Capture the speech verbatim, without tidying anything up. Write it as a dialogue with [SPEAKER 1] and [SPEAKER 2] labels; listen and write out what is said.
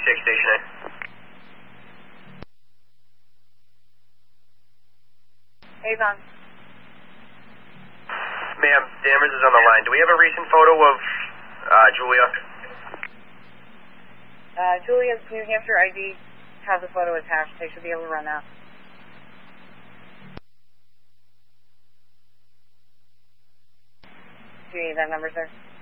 [SPEAKER 1] six, station eight.
[SPEAKER 2] Avon.
[SPEAKER 1] Ma'am, Dammers is on the line. Do we have a recent photo of uh, Julia?
[SPEAKER 2] Uh, Julia's New Hampshire I D has a photo attached. They should be able to run that. Do you need that number, sir?